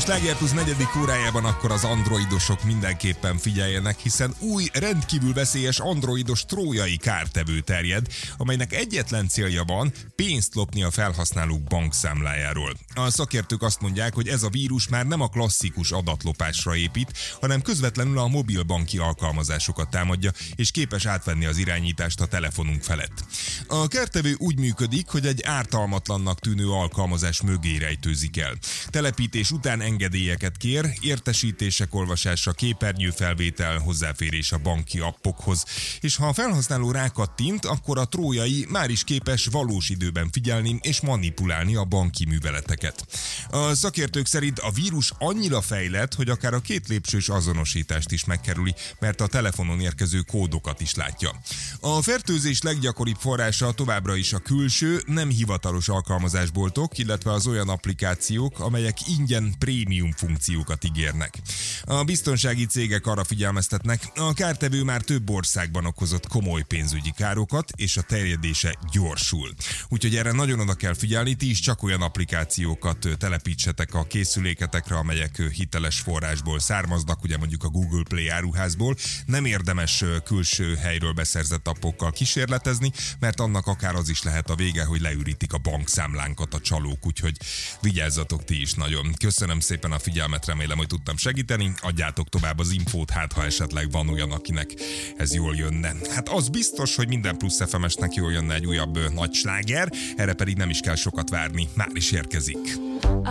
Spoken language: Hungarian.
Sláger Plus 4. órájában akkor az androidosok mindenképpen figyeljenek, hiszen új, rendkívül veszélyes androidos trójai kártevő terjed, amelynek egyetlen célja van, pénzt lopni a felhasználók bankszámlájáról. A szakértők azt mondják, hogy ez a vírus már nem a klasszikus adatlopásra épít, hanem közvetlenül a mobilbanki alkalmazásokat támadja, és képes átvenni az irányítást a telefonunk felett. A kártevő úgy működik, hogy egy ártalmatlannak tűnő alkalmazás mögé rejtőzik el. Telepítés után engedélyeket kér, értesítések olvasása, képernyőfelvétel, hozzáférés a banki appokhoz, és ha a felhasználó rákattint, akkor a trójai már is képes valós időben figyelni és manipulálni a banki műveleteket. A szakértők szerint a vírus annyira fejlett, hogy akár a 2 lépcsős azonosítást is megkerüli, mert a telefonon érkező kódokat is látja. A fertőzés leggyakoribb forrása továbbra is a külső, nem hivatalos alkalmazásboltok, illetve az olyan applikációk, amelyek ingyen prémium funkciókat ígérnek. A biztonsági cégek arra figyelmeztetnek, a kártevő már több országban okozott komoly pénzügyi károkat, és a terjedése gyorsul. Úgyhogy erre nagyon oda kell figyelni, ti is csak olyan applikációkat telepítsetek a készüléketekre, amelyek hiteles forrásból származnak, ugye mondjuk a Google Play áruházból. Nem érdemes külső helyről beszerzett appokkal kísérletezni, mert annak akár az is lehet a vége, hogy leürítik a bankszámlánkat a csalók, úgyhogy vigyázzatok ti is nagyon. Köszönöm szépen a figyelmet, remélem, hogy tudtam segíteni. Adjátok tovább az infót, hát ha esetleg van olyan, akinek ez jól jönne. Hát az biztos, hogy minden Plusz FM-esnek jól jönne egy újabb nagy sláger, erre pedig nem is kell sokat várni, már is érkezik.